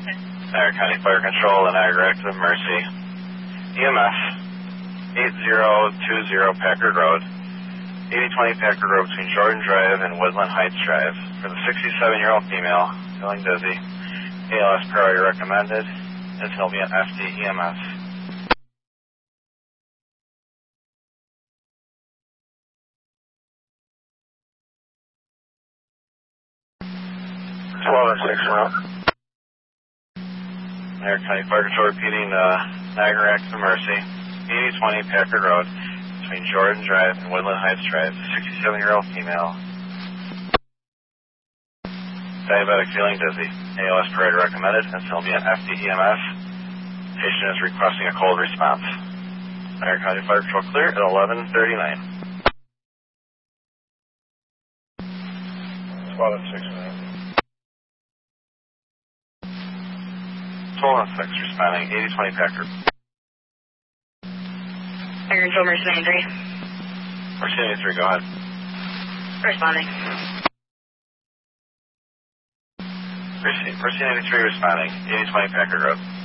Niagara County Fire Control, the Niagara Active Mercy. EMS 8020 Packard Road. 8020 Packard Road between Jordan Drive and Woodland Heights Drive. For the 67-year-old female, feeling dizzy. ALS priority recommended. Until be an FD EMS. Niagara County Fire Control repeating Niagara Active Mercy. 8020 Packard Road between Jordan Drive and Woodland Heights Drive. 67-year-old female. Diabetic, feeling dizzy. ALS priority recommended. Until be an FD EMS. Patient is requesting a cold response. Niagara County Fire Control clear at 11:39. 12-6 responding. 8020 Packard. Fire Control, Mercy 93. Mercy 93, go ahead. Responding. Mercy 93 responding. 8020 Packard Road.